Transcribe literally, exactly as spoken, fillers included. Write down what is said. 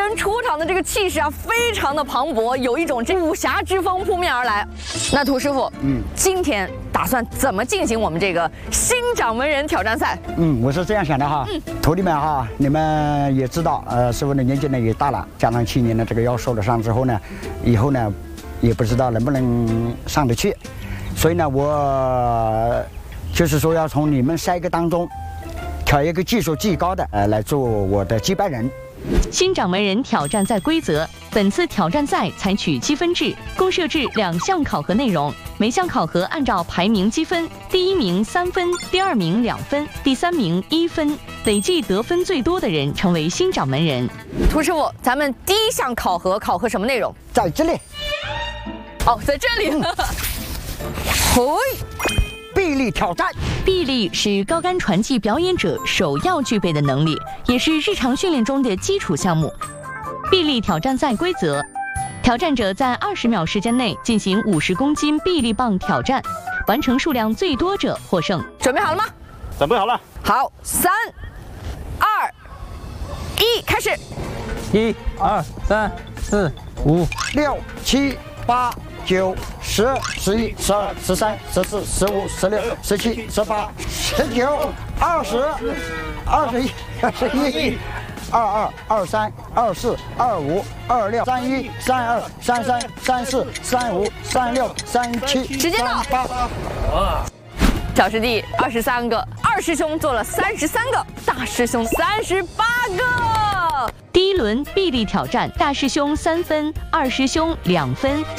们出场的这个气势啊，非常的磅礴，有一种这武侠之风扑面而来。那涂师傅，嗯，今天打算怎么进行我们这个新掌门人挑战赛？ 嗯，我是这样想的哈，嗯，徒弟们哈，你们也知道，呃，师傅的年纪呢也大了，加上去年的这个腰受了伤之后呢，以后呢，也不知道能不能上得去，所以呢，我就是说要从你们三个当中挑一个技术技高的，呃，来做我的接班人。 新掌门人挑战赛规则：本次挑战赛采取积分制，共设置两项考核内容，每项考核按照排名积分，第一名三分，第二名两分，第三名一分，累计得分最多的人成为新掌门人。 涂师傅，咱们第一项考核考核什么内容？ 在这里。 哦，在这里。嘿。 臂力挑战， 臂力是高杆传技表演者首要具备的能力，也是日常训练中的基础项目。臂力挑战赛规则：挑战者在二十秒时间内进行五十公斤臂力棒挑战，完成数量最多者获胜。 准备好了吗？ 准备好了。 好，三、二、一，开始。 一、二、三、四、五、 六、七、八。九、十、十一、十二、十三、十四、十五、十六、十七、十八、十九、二十、二十一、二十一、二二、二三、二四、二五、二六、三一、三二、三三、三四、三五、三六、三七。 时间到。 八。 小师弟二十三个，二师兄做了三十三个，大师兄三十八个。 第一轮臂力挑战，大师兄三分，二师兄两分。